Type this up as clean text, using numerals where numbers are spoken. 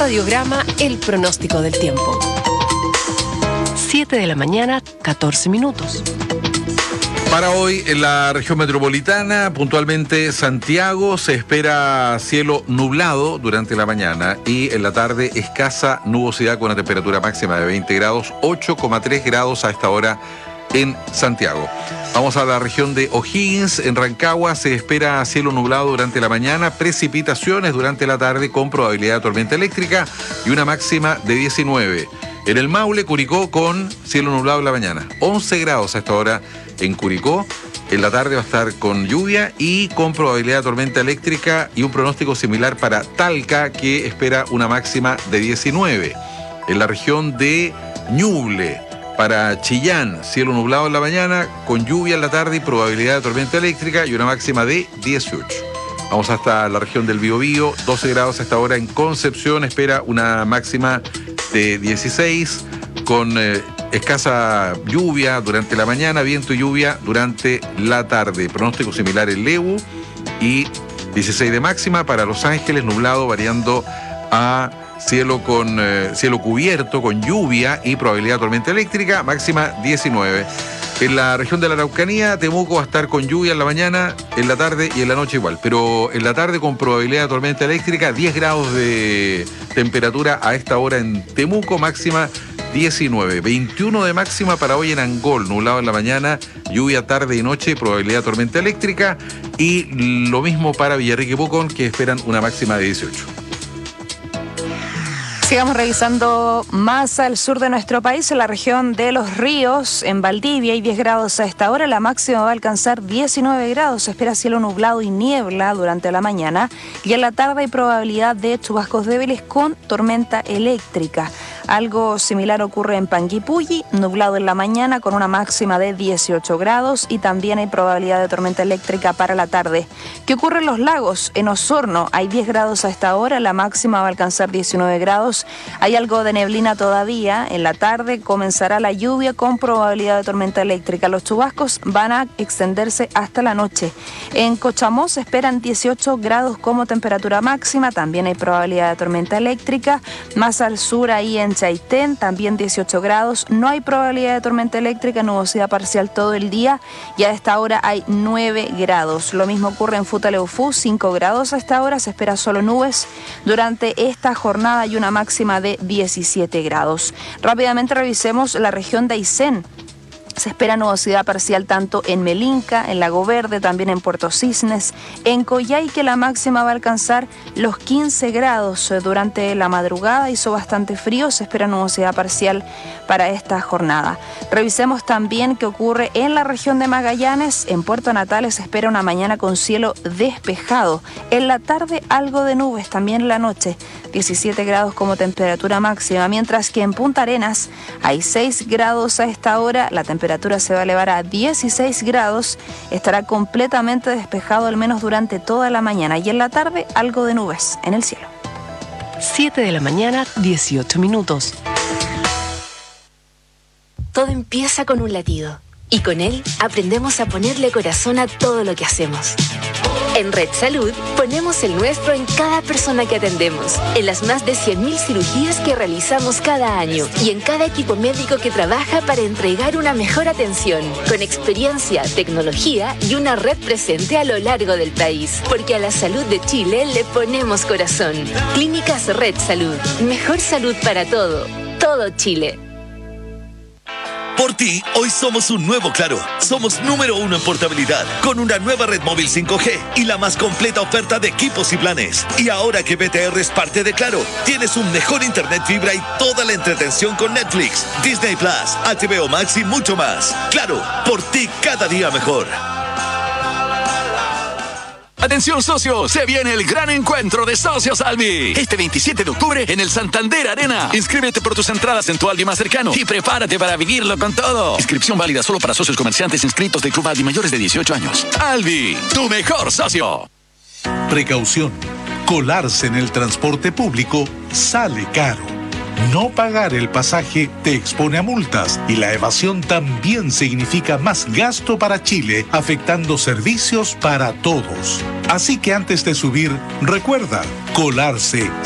Radiograma, el pronóstico del tiempo. 7 de la mañana, 14 minutos. Para hoy en la región metropolitana, puntualmente Santiago, se espera cielo nublado durante la mañana y en la tarde escasa nubosidad con una temperatura máxima de 20 grados, 8,3 grados a esta hora en Santiago. Vamos a la región de O'Higgins, en Rancagua se espera cielo nublado durante la mañana, precipitaciones durante la tarde con probabilidad de tormenta eléctrica y una máxima de 19. En el Maule, Curicó, con cielo nublado en la mañana, 11 grados a esta hora en Curicó. En la tarde va a estar con lluvia y con probabilidad de tormenta eléctrica y un pronóstico similar para Talca, que espera una máxima de 19. En la región de Ñuble, para Chillán, cielo nublado en la mañana, con lluvia en la tarde y probabilidad de tormenta eléctrica y una máxima de 18. Vamos hasta la región del Biobío, 12 grados a esta hora en Concepción, espera una máxima de 16, con escasa lluvia durante la mañana, viento y lluvia durante la tarde. Pronóstico similar en Lebu y 16 de máxima. Para Los Ángeles, nublado variando a cielo con cielo cubierto, con lluvia y probabilidad de tormenta eléctrica, máxima 19. En la región de la Araucanía, Temuco va a estar con lluvia en la mañana, en la tarde y en la noche igual. Pero en la tarde con probabilidad de tormenta eléctrica, 10 grados de temperatura a esta hora en Temuco, máxima 19. 21 de máxima para hoy en Angol, nublado en la mañana, lluvia tarde y noche, probabilidad de tormenta eléctrica. Y lo mismo para Villarrica y Pucón, que esperan una máxima de 18. Sigamos revisando más al sur de nuestro país, en la región de Los Ríos, en Valdivia, hay 10 grados a esta hora, la máxima va a alcanzar 19 grados, se espera cielo nublado y niebla durante la mañana y en la tarde hay probabilidad de chubascos débiles con tormenta eléctrica. Algo similar ocurre en Panguipulli, nublado en la mañana con una máxima de 18 grados y también hay probabilidad de tormenta eléctrica para la tarde. ¿Qué ocurre en Los Lagos? En Osorno hay 10 grados a esta hora, la máxima va a alcanzar 19 grados. Hay algo de neblina todavía, en la tarde comenzará la lluvia con probabilidad de tormenta eléctrica. Los chubascos van a extenderse hasta la noche. En Cochamó se esperan 18 grados como temperatura máxima, también hay probabilidad de tormenta eléctrica. Más al sur, ahí en Chaitén, también 18 grados, no hay probabilidad de tormenta eléctrica, nubosidad parcial todo el día y a esta hora hay 9 grados. Lo mismo ocurre en Futaleufú, 5 grados a esta hora, se espera solo nubes. Durante esta jornada hay una máxima de 17 grados. Rápidamente revisemos la región de Aysén. Se espera nubosidad parcial tanto en Melinca, en Lago Verde, también en Puerto Cisnes, en Coyhaique la máxima va a alcanzar los 15 grados durante la madrugada, hizo bastante frío, se espera nubosidad parcial para esta jornada. Revisemos también qué ocurre en la región de Magallanes, en Puerto Natales se espera una mañana con cielo despejado, en la tarde algo de nubes, también en la noche, 17 grados como temperatura máxima, mientras que en Punta Arenas hay 6 grados a esta hora, la temperatura se va a elevar a 16 grados, estará completamente despejado al menos durante toda la mañana y en la tarde algo de nubes en el cielo. 7 de la mañana, 18 minutos. Todo empieza con un latido y con él aprendemos a ponerle corazón a todo lo que hacemos. En Red Salud ponemos el nuestro en cada persona que atendemos, en las más de 100.000 cirugías que realizamos cada año y en cada equipo médico que trabaja para entregar una mejor atención, con experiencia, tecnología y una red presente a lo largo del país. Porque a la salud de Chile le ponemos corazón. Clínicas Red Salud. Mejor salud para todo Chile. Por ti, hoy somos un nuevo Claro. Somos número 1 en portabilidad, con una nueva red móvil 5G y la más completa oferta de equipos y planes. Y ahora que BTR es parte de Claro, tienes un mejor internet fibra y toda la entretención con Netflix, Disney Plus, HBO Max y mucho más. Claro, por ti cada día mejor. Atención socios, se viene el gran encuentro de Socios Albi. Este 27 de octubre en el Santander Arena. Inscríbete por tus entradas en tu Albi más cercano y prepárate para vivirlo con todo. Inscripción válida solo para socios comerciantes inscritos del Club Albi mayores de 18 años. Albi, tu mejor socio. Precaución. Colarse en el transporte público sale caro. No pagar el pasaje te expone a multas y la evasión también significa más gasto para Chile, afectando servicios para todos. Así que antes de subir, recuerda, colarse